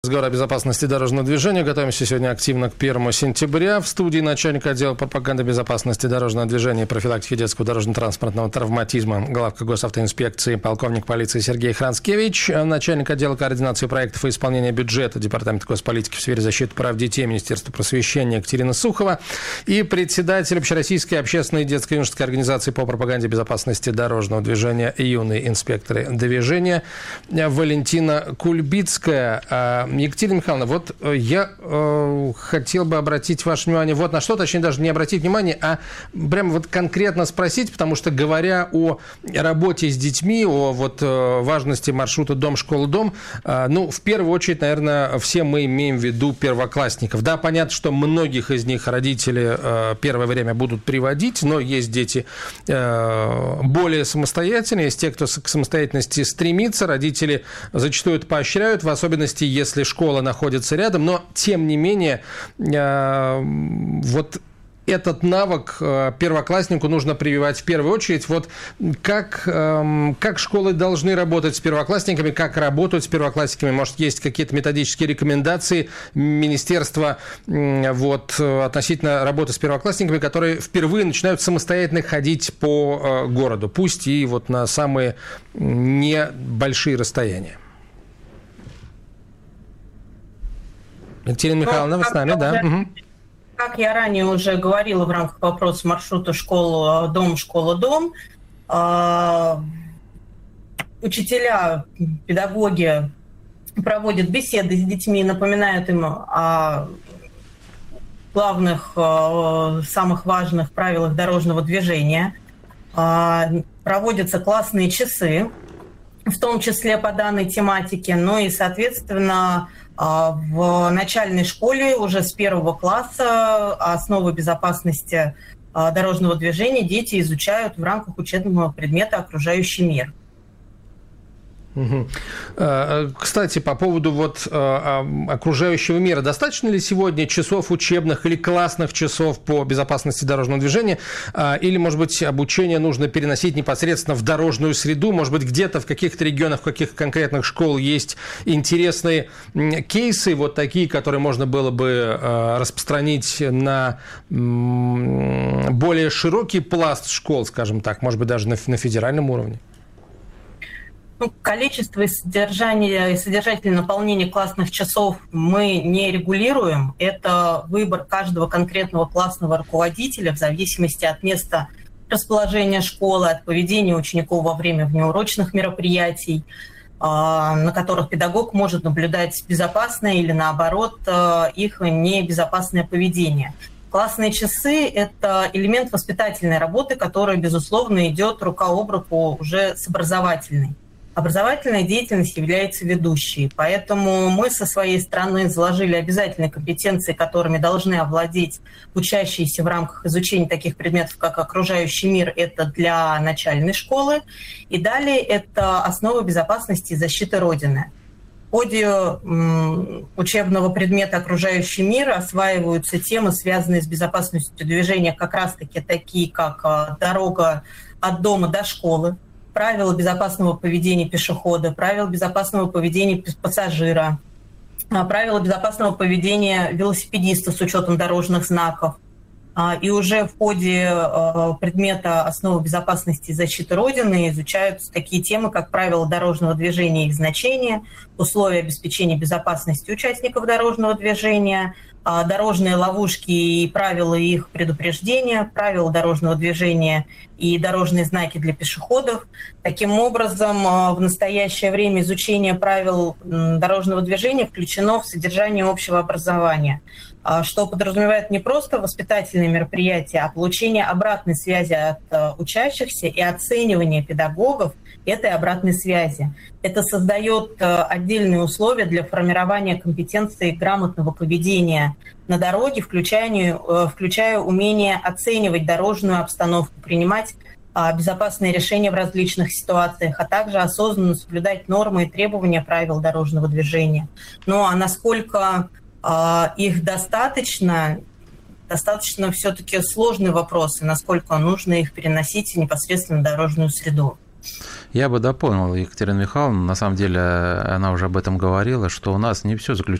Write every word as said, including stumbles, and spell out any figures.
Разговор о безопасности дорожного движения. Готовимся сегодня активно к первому сентября. В студии начальник отдела пропаганды безопасности дорожного движения и профилактики детского дорожно-транспортного травматизма главка госавтоинспекции полковник полиции Сергей Хранцкевич, начальник отдела координации проектов и исполнения бюджета Департамента госполитики в сфере защиты прав детей Министерства просвещения Екатерина Сухова и председатель Общероссийской общественной детско-юношеской организации по пропаганде безопасности дорожного движения «Юные инспекторы движения» Валентина Кульбицкая. Екатерина Михайловна, вот я э, хотел бы обратить ваше внимание вот на что, точнее даже не обратить внимание, а прямо вот конкретно спросить, потому что говоря о работе с детьми, о вот э, важности маршрута дом-школа-дом, э, ну, в первую очередь, наверное, все мы имеем в виду первоклассников. Да, понятно, что многих из них родители э, первое время будут приводить, но есть дети э, более самостоятельные, есть те, кто к самостоятельности стремится, родители зачастую это поощряют, в особенности, если школа находится рядом, но, тем не менее, э, вот этот навык э, первокласснику нужно прививать в первую очередь. Вот как, э, как школы должны работать с первоклассниками, как работают с первоклассниками? Может, есть какие-то методические рекомендации министерства э, вот, относительно работы с первоклассниками, которые впервые начинают самостоятельно ходить по э, городу, пусть и вот на самые небольшие расстояния? Екатерина Михайловна, вы с нами, да? Уже, угу. Как я ранее уже говорила в рамках вопроса маршрута школа-дом, школа-дом, э, учителя, педагоги проводят беседы с детьми, напоминают им о главных, э, самых важных правилах дорожного движения. Э, проводятся классные часы, в том числе по данной тематике, ну и, соответственно, в начальной школе уже с первого класса основы безопасности дорожного движения дети изучают в рамках учебного предмета «Окружающий мир». Угу. Кстати, по поводу вот окружающего мира. Достаточно ли сегодня часов учебных или классных часов по безопасности дорожного движения? Или, может быть, обучение нужно переносить непосредственно в дорожную среду? Может быть, где-то в каких-то регионах, в каких конкретных школ есть интересные кейсы, вот такие, которые можно было бы распространить на более широкий пласт школ, скажем так, может быть, даже на федеральном уровне? Ну, количество и содержание, и содержательное наполнение классных часов мы не регулируем. Это выбор каждого конкретного классного руководителя в зависимости от места расположения школы, от поведения учеников во время внеурочных мероприятий, на которых педагог может наблюдать безопасное или, наоборот, их небезопасное поведение. Классные часы – это элемент воспитательной работы, который, безусловно, идет рука об руку уже с образовательной. Образовательная деятельность является ведущей, поэтому мы со своей стороны заложили обязательные компетенции, которыми должны овладеть учащиеся в рамках изучения таких предметов, как окружающий мир, это для начальной школы, и далее это основы безопасности и защиты Родины. В ходе м, учебного предмета «Окружающий мир» осваиваются темы, связанные с безопасностью движения, как раз-таки такие, как а, дорога от дома до школы, правила безопасного поведения пешехода, правила безопасного поведения пассажира, правила безопасного поведения велосипедиста с учетом дорожных знаков. И уже в ходе предмета «Основы безопасности и защиты Родины» изучаются такие темы, как правила дорожного движения и их значения, условия обеспечения безопасности участников дорожного движения, дорожные ловушки и правила их предупреждения, правила дорожного движения и дорожные знаки для пешеходов. Таким образом, в настоящее время изучение правил дорожного движения включено в содержание общего образования, что подразумевает не просто воспитательные мероприятия, а получение обратной связи от учащихся и оценивание педагогов этой обратной связи. Это создает отдельные условия для формирования компетенции грамотного поведения на дороге, включая, включая умение оценивать дорожную обстановку, принимать безопасные решения в различных ситуациях, а также осознанно соблюдать нормы и требования правил дорожного движения. Ну а насколько их достаточно, достаточно все-таки сложный вопрос, и насколько нужно их переносить в непосредственно дорожную среду. Я бы дополнил Екатерину Михайловну, на самом деле она уже об этом говорила, что у нас не все заключается